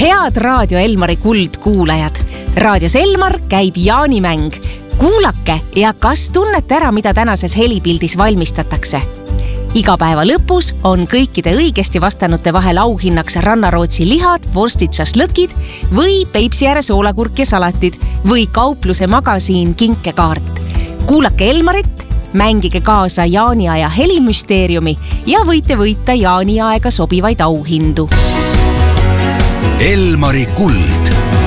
Head Raadio Elmari kuldkuulajad. Raadios Elmar käib jaanimäng. Kuulake ja kas tunnete ära, mida tänases helipildis valmistatakse? Iga päeva lõpus on kõikide õigesti vastanute vahel auhinnaks rannarootsi lihad, vorstitsas lõkid või Peipsiääre soolakurk ja salatid või kaupluse magasiin kinkekaart. Kuulake Elmarit, mängige kaasa jaaniaja helimüsteeriumi ja võite võita jaaniaega sobivaid auhindu. Elmari kuld.